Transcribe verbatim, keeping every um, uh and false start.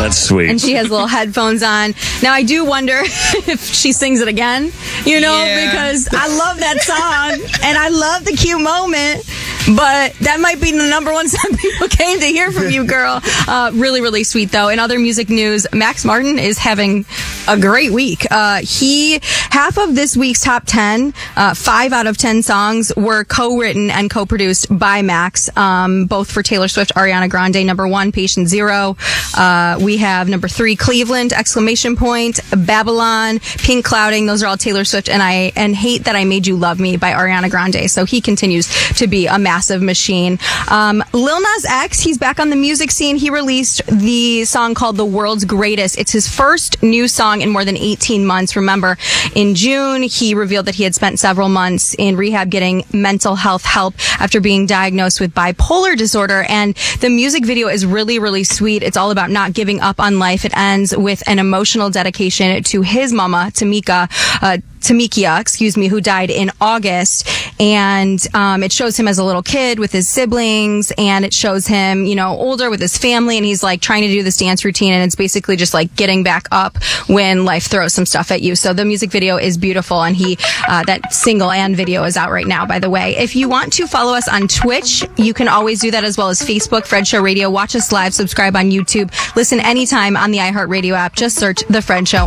that's sweet. And she has little headphones on. Now, I do wonder if she sings it again, you know, Yeah. because I love that song and I love the cute moment. But that might be the number one song people came to hear from you, girl. Uh, really, really sweet, though. In other music news, Max Martin is having a great week. Uh, he, half of this week's top ten, uh, five out of ten songs were co-written and co-produced by Max, um, both for Taylor Swift, Ariana Grande. Number one, Patient Zero. Uh, we have number three, Cleveland, exclamation point, Babylon, Pink Clouding. Those are all Taylor Swift, and I and Hate That I Made You Love Me by Ariana Grande. So he continues to be a massive machine. Um, Lil Nas X, he's back on the music scene. He released the song called The World's Greatest. It's his first new song in more than eighteen months. Remember, in June, he revealed that he had spent several months in rehab getting mental health help after being diagnosed with bipolar disorder. And the music video is really, really sweet. It's all about not giving up on life. It ends with an emotional dedication to his mama, Tamika, uh, Tamikia, excuse me, who died in August. And um, it shows him as a little kid with his siblings, and it shows him, you know, older with his family, and he's like trying to do this dance routine, and it's basically just like getting back up when life throws some stuff at you. So the music video is beautiful, and he, uh, that single and video is out right now, by the way. If you want to follow us on Twitch, you can always do that, as well as Facebook, Fred Show Radio. Watch us live, subscribe on YouTube, listen anytime on the iHeartRadio app. Just search The Fred Show.